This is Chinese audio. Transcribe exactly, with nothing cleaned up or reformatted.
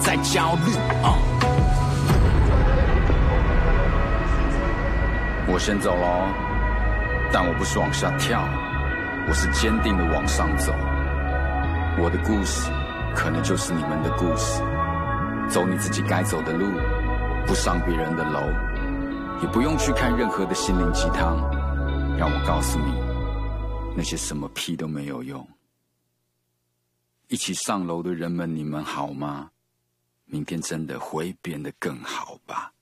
再焦虑。uh、我先走咯，但我不是往下跳，我是坚定的往上走。我的故事可能就是你们的故事，走你自己该走的路，不上别人的楼，也不用去看任何的心灵鸡汤，让我告诉你，那些什么屁都没有用。一起上楼的人们，你们好吗？明天真的会变得更好吧。